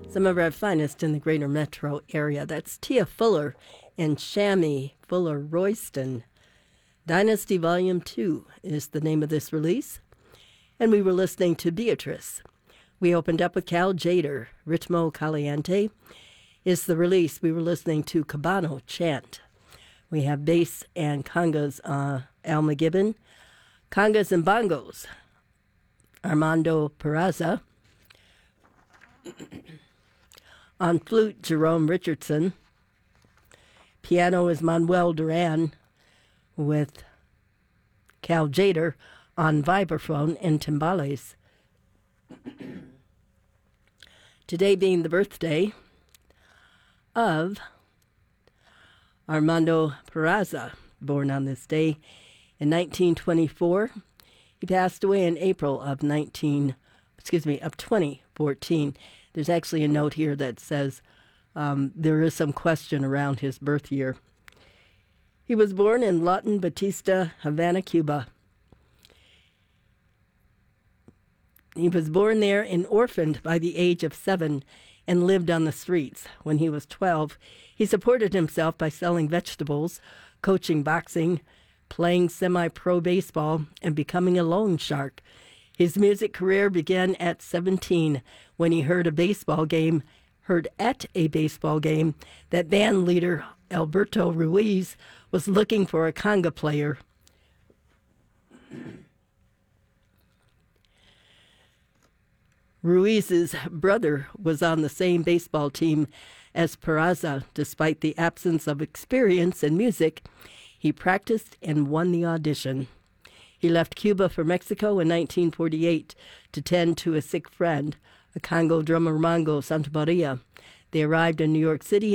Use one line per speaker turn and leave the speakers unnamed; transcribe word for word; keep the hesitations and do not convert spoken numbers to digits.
Some of our finest in the greater metro area. That's Tia Fuller and Shammy Fuller Royston. Dynasty Volume two is the name of this release. And we were listening to Beatrice. We opened up with Cal Tjader. Ritmo Caliente is the release. We were listening to Cabano Chant. We have bass and congas, uh, Al McGibbon. Congas and bongos, Armando Peraza. On flute, Jerome Richardson. Piano is Manuel Duran with Cal Tjader on vibraphone and timbales. Today being the birthday of Armando Peraza, born on this day in nineteen twenty-four. He passed away in April of nineteen, excuse me, of twenty fourteen. There's actually a note here that says um, there is some question around his birth year. He was born in Lawton Batista, Havana, Cuba. He was born there and orphaned by the age of seven and lived on the streets. When he was twelve, he supported himself by selling vegetables, coaching boxing, playing semi-pro baseball, and becoming a loan shark. His music career began at seventeen when he heard a baseball game, heard at a baseball game that band leader Alberto Ruiz was looking for a conga player. Ruiz's brother was on the same baseball team as Peraza. Despite the absence of experience in music, he practiced and won the audition. He left Cuba for Mexico in nineteen forty-eight to tend to a sick friend, a Congo drummer Mongo Santamaria. They arrived in New York City